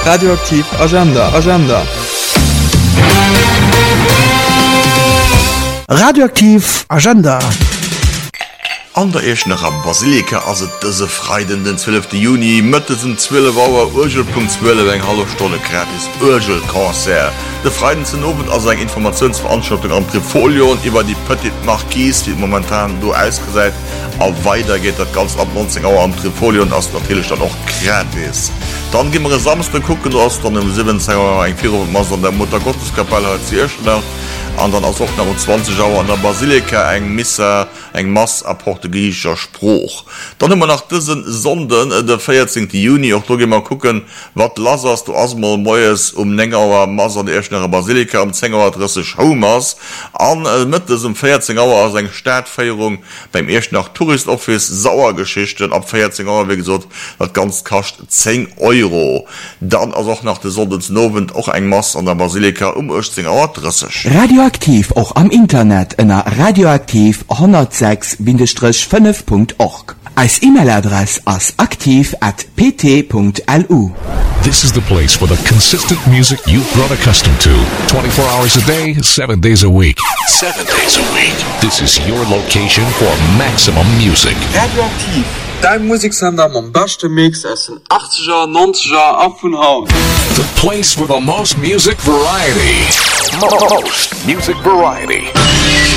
Radioaktiv Agenda. Radioaktiv Agenda. An der Eschnacher Basilika as dëse Freiden den 12. Juni mëttesen 12 Auer Urgel.12 eng halbe Stunde gratis Urgel-Konzert. De Freiden zen oben as eng Informationsveranstaltung am Trifolio iwwer die Petit Marquise, die momentan do ausgesäit. A weiter geht dat ganz ab 19 Auer am Trifolio ass natürlich dann auch gratis. Dann gimmer Samstag gucken ass dann im 17 Auer eng 4 Mas an der Mutter Gotteskapelle als sie Eschnacht. Und dann auch nach 20 Uhr an der Basilika eng Missa, eng Mass a portugiesischer Spruch. Dann immer nach diesen Sonden, der 14. Juni, auch da gehen wir gucken, wat lasst du asmal Moes Nengauer Mass an der Eschnacher Basilika am 10 Uhr Adresse Schaumas. An mit diesem 14 Uhr als eine Stadtfeierung beim Eschnach Tourist Office Sauergeschichten ab 14 Uhr, wie gesagt, das ganz kostet 10 Euro. Dann also auch nach der Sonntagsnovent auch eng Mass an der Basilika um 18 Uhr Adresse. Radioaktiv auch am Internet in radioaktiv 106-5.org. Als E-Mail-Adresse als aktiv@pt.lu. This is the place for the consistent music you've grown accustomed to. 24 hours a day, 7 days a week. 7 days a week. This is your location for maximum music. Radioaktiv. Dein Musiksender am beste Mix aus den 80er, 90er, ab von Haus. The place with the most music variety. Most music variety.